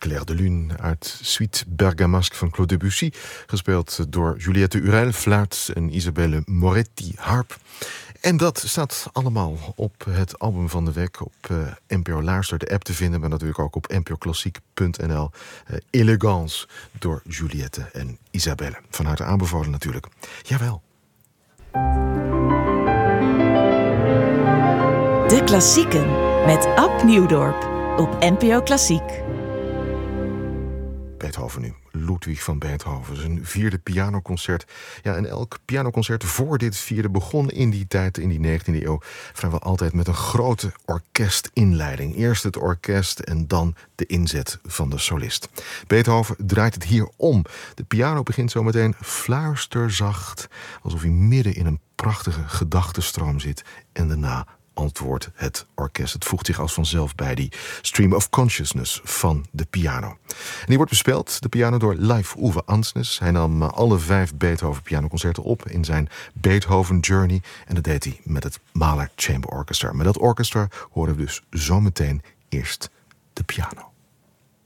Clair de Lune uit Suite Bergamasque van Claude Debussy, gespeeld door Juliette Urel, fluit en Isabelle Moretti, harp. En dat staat allemaal op het album van de week op NPO Luister, de app te vinden, maar natuurlijk ook op npoklassiek.nl. Elegance door Juliette en Isabelle. Van harte aanbevolen natuurlijk. Jawel. De Klassieken met Ab Nieuwdorp op NPO Klassiek. Beethoven nu. Ludwig van Beethoven. Zijn vierde pianoconcert. Ja, en elk pianoconcert voor dit vierde begon in die tijd, in die 19e eeuw, vrijwel altijd met een grote orkestinleiding. Eerst het orkest en dan de inzet van de solist. Beethoven draait het hier om. De piano begint zo meteen fluisterzacht, alsof hij midden in een prachtige gedachtenstroom zit. En daarna antwoordt het orkest. Het voegt zich als vanzelf bij die stream of consciousness van de piano. En die wordt bespeeld, de piano, door Leif Ove Andsnes. Hij nam alle 5 Beethoven pianoconcerten op in zijn Beethoven Journey. En dat deed hij met het Mahler Chamber Orchestra. Met dat orchestra horen we dus zometeen eerst de piano.